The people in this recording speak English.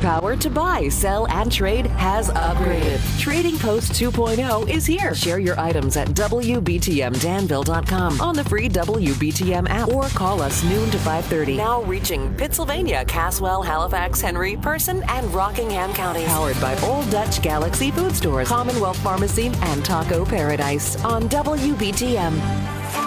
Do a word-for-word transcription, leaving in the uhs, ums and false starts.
power to buy, sell, and trade has upgraded. Trading Post two point oh is here. Share your items at W B T M Danville dot com on the free W B T M app or call us noon to five thirty. Now reaching Pittsylvania, Caswell, Halifax, Henry, Person, and Rockingham counties. Powered by Old Dutch Galaxy Food Stores, Commonwealth Pharmacy, and Taco Paradise on W B T M.